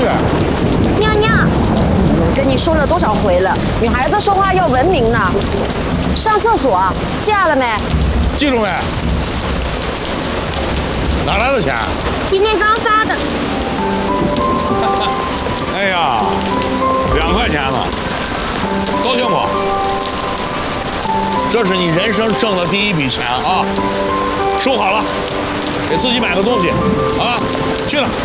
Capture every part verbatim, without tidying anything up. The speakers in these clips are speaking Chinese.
去。 娘娘，我跟你说了多少回了，女孩子说话要文明呢。上厕所，嫁了没？ 记住没？哪来的钱？ 今天刚发的。 哎呀，两块钱呢，高兴不？这是你人生挣的第一笔钱啊！收好了，给自己买个东西啊！去了。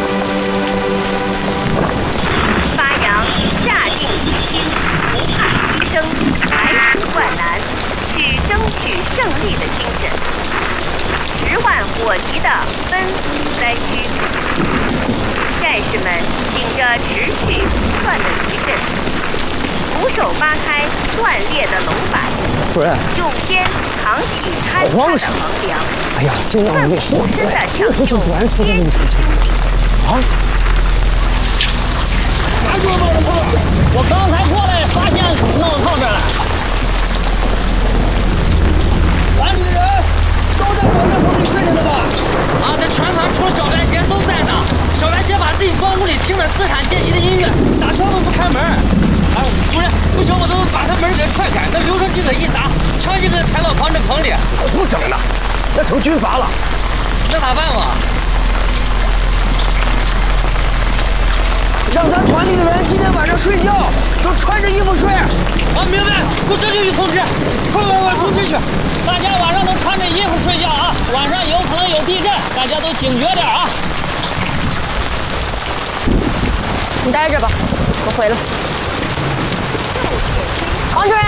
发扬下定决心，不怕牺牲，排除万难，去争取胜利的精神。十万火急的奔赴灾区，战士们顶着持续不断的余震，徒手扒开断裂的楼板， 主任， 用肩扛起坍塌的房梁。 哎呀，这让我为什么又会就突然出现这么事情啊？ 啥时候弄的炮？我刚才过来发现弄炮这了。团里的人都在保证房里睡着呢吧？ 啊，这全团除了小白鞋都在呢。小白鞋把自己光屋里听着资产阶级的音乐，打窗都不开门。啊，主任，不行我都把他门给踹开，那留声机子一打，强行给他抬到防震棚里。 胡整呢，那成军阀了。 那咋办嘛？ 让咱团里的人今天晚上睡觉都穿着衣服睡。 啊，明白，我这就去通知，快快快通知去！ 大家晚上都穿着衣服睡觉啊！晚上有可能有地震，大家都警觉点啊！ 你待着吧，我回来。王主任，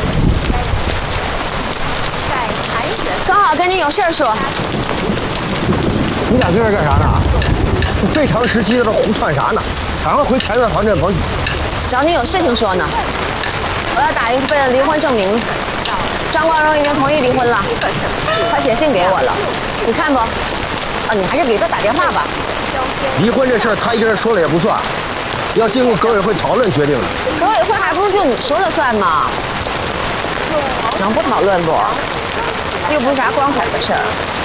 刚好跟你有事儿说。 你俩跟这干啥呢？这长时期在这胡窜啥呢？赶快回前院防震棚。 找你有事情说呢。我要打一份离婚证明，张光荣已经同意离婚了，他写信给我了，你看不？啊，你还是给他打电话吧。 离婚这事儿他一个人说了也不算，要经过革委会讨论决定的。 革委会还不是就你说了算吗？能不讨论不？又不是啥光彩的事儿。